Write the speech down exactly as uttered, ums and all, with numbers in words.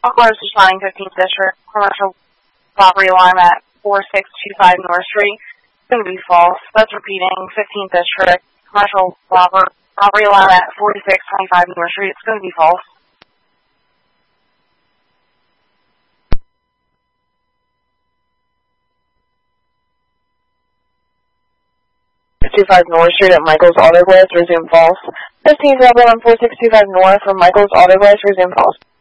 Cars responding fifteenth District, commercial property alarm at four six two five North Street. It's going to be false. That's repeating, fifteenth District, commercial property alarm at forty-six twenty-five North Street. It's going to be false. two five North Street at Michael's Auto Glass, resume false. fifteen Travel on four six two five North from Michael's Auto Glass, resume false.